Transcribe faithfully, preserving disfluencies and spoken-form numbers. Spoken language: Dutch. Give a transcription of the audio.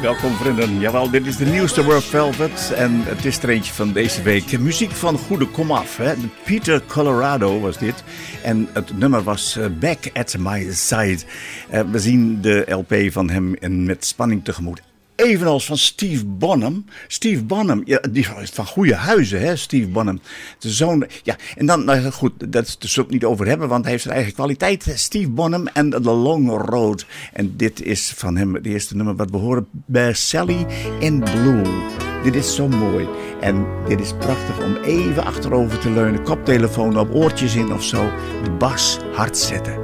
Welkom vrienden, jawel, dit is de nieuwste Red Velvet en het is er eentje van deze week. Muziek van goede komaf, hè? Peter Colorado was dit en het nummer was uh, Back at My Side. Uh, we zien de L P van hem met spanning tegemoet. Evenals van Steve Bonham. Steve Bonham, ja, die is van goede huizen, hè, Steve Bonham. De zoon, ja, en dan, nou goed, daar zullen we het niet over hebben, want hij heeft zijn eigen kwaliteit. Steve Bonham en The Long Road. En dit is van hem het eerste nummer wat we horen bij Sally in Blue. Dit is zo mooi. En dit is prachtig om even achterover te leunen, koptelefoon op, oortjes in of zo. De bas hard zetten.